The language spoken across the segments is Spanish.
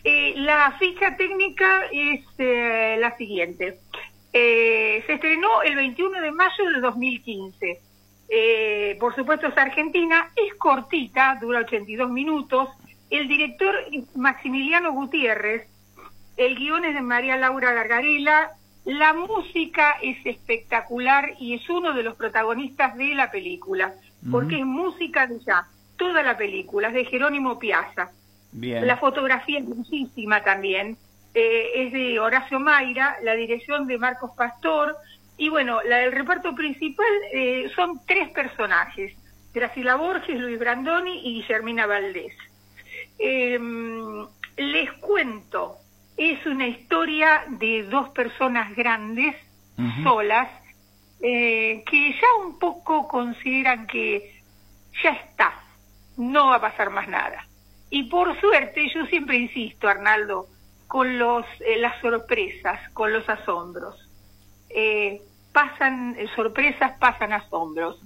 La ficha técnica es la siguiente. Se estrenó el 21 de mayo del 2015. Por supuesto es argentina, es cortita, dura 82 minutos. El director es Maximiliano Gutiérrez, el guión es de María Laura Gargarella, la música es espectacular y es uno de los protagonistas de la película, porque es música de jazz, toda la película, es de Jerónimo Piazza. Bien. La fotografía es muchísima también, es de Horacio Mayra, la dirección de Marcos Pastor, y bueno, el reparto principal son 3 personajes, Graciela Borges, Luis Brandoni y Guillermina Valdés. Les cuento, es una historia de 2 personas grandes, solas, que ya un poco consideran que ya está, no va a pasar más nada. Y por suerte, yo siempre insisto, Arnaldo, con las sorpresas, con los asombros. Pasan sorpresas, pasan asombros.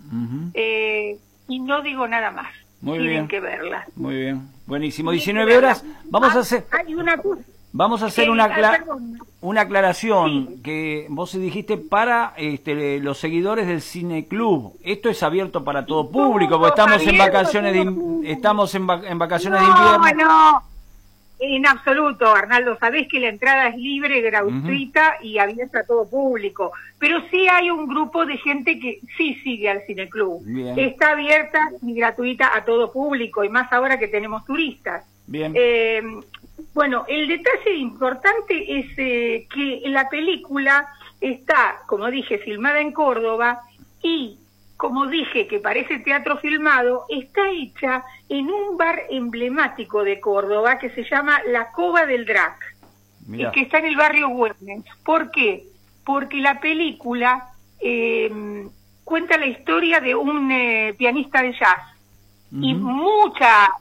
Y no digo nada más. Muy Tienen bien. que verlas. Muy bien. Buenísimo. 19 horas. Vamos a hacer... Hay una cosa. Vamos a hacer una aclaración, Sí. que vos dijiste para los seguidores del Cine Club. Esto es abierto para todo público, porque estamos en vacaciones en vacaciones de invierno. No, en absoluto, Arnaldo. Sabés que la entrada es libre, gratuita y abierta a todo público. Pero sí hay un grupo de gente que sí sigue al Cine Club. Bien. Está abierta y gratuita a todo público, y más ahora que tenemos turistas. Bien. Bueno, el detalle importante es que la película está, como dije, filmada en Córdoba y, como dije, que parece teatro filmado, está hecha en un bar emblemático de Córdoba que se llama La Cova del Drac, que está en el barrio Güemes. ¿Por qué? Porque la película cuenta la historia de un pianista de jazz y mucha...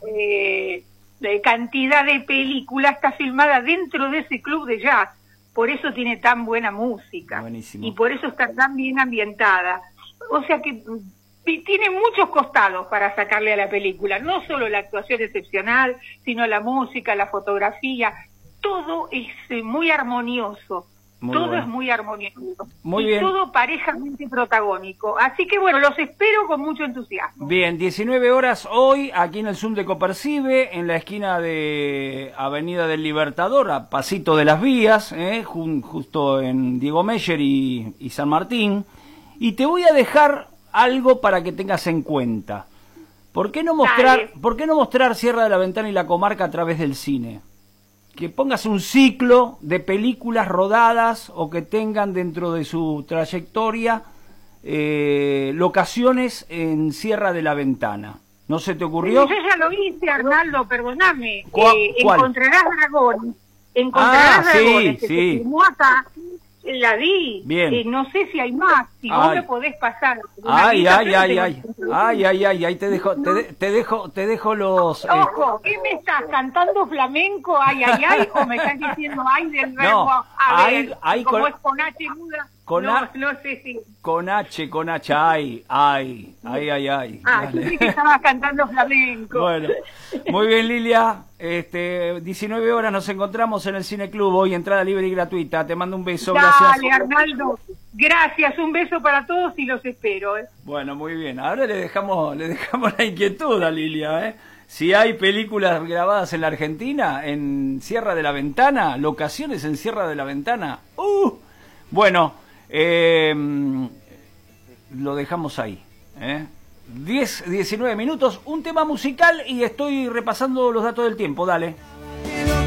cantidad de película está filmada dentro de ese club de jazz, por eso tiene tan buena música. Buenísimo. Y por eso está tan bien ambientada. O sea que tiene muchos costados para sacarle a la película, no solo la actuación excepcional, sino la música, la fotografía, todo es muy armonioso. Todo es muy armonioso. Muy y bien. todo parejamente protagónico. Así que bueno, los espero con mucho entusiasmo. Bien, 19 horas hoy, aquí en el Zoom de Copercibe, en la esquina de Avenida del Libertador, a pasito de las vías, justo en Diego Meyer y San Martín. Y te voy a dejar algo para que tengas en cuenta. ¿Por qué no mostrar Sierra de la Ventana y la comarca a través del cine? Que pongas un ciclo de películas rodadas o que tengan dentro de su trayectoria locaciones en Sierra de la Ventana. ¿No se te ocurrió? Yo ya lo hice, Arnaldo, perdóname. ¿Cuál? Encontrarás Dragones. Encontrarás Dragones, que se filmó acá. La vi. Bien. No sé si hay más. Si vos me podés pasar. Ay, te dejo los... Ojo, ¿qué me estás cantando flamenco? Ay, o me estás diciendo ay del verbo. No, a ver, como con, es con H muda. No sé si... Con H, ay. Yo sí que estabas cantando flamenco. Bueno, muy bien, Lilia. 19 horas nos encontramos en el Cine Club, hoy entrada libre y gratuita. Te mando un beso, gracias. Dale, Arnaldo. Gracias, un beso para todos y los espero. Bueno, muy bien. Ahora le dejamos la inquietud a Lilia, Si hay películas grabadas en la Argentina, en Sierra de la Ventana, locaciones en Sierra de la Ventana. Bueno, lo dejamos ahí. 19 minutos, un tema musical y estoy repasando los datos del tiempo. Dale.